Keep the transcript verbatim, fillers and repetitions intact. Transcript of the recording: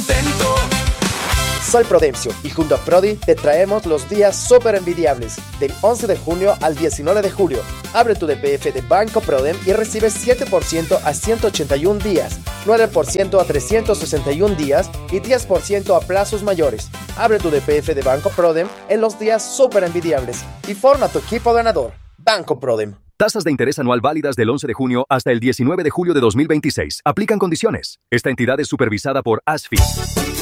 contento. Soy Prudencio y junto a Prodi te traemos los días súper envidiables del once de junio al diecinueve de julio. Abre tu D P F de Banco Prodem y recibes siete por ciento a ciento ochenta y un días, nueve por ciento a trescientos sesenta y un días y diez por ciento a plazos mayores. Abre tu D P F de Banco Prodem en los días súper envidiables y forma tu equipo ganador. Banco Prodem. Tasas de interés anual válidas del once de junio hasta el diecinueve de julio de dos mil veintiséis. Aplican condiciones. Esta entidad es supervisada por ASFI.